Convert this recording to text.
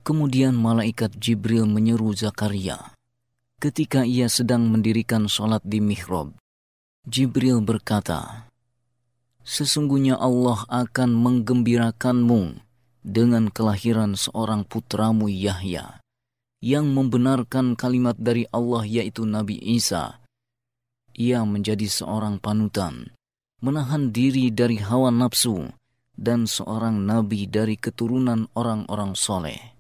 Kemudian malaikat Jibril menyeru Zakaria. Ketika ia sedang mendirikan sholat di mihrab, Jibril berkata, "Sesungguhnya Allah akan menggembirakanmu dengan kelahiran seorang putramu Yahya, yang membenarkan kalimat dari Allah yaitu Nabi Isa. Ia menjadi seorang panutan, menahan diri dari hawa nafsu, dan seorang nabi dari keturunan orang-orang soleh."